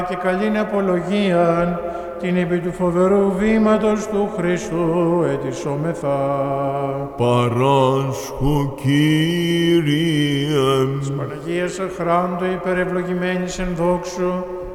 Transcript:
και καλήν απολογίαν την επί του φοβερού βήματος του Χριστού ετισόμεθα. Παράσχω, Κύριε. Της Παναγίας αχράντου υπερευλογημένης εν δόξου,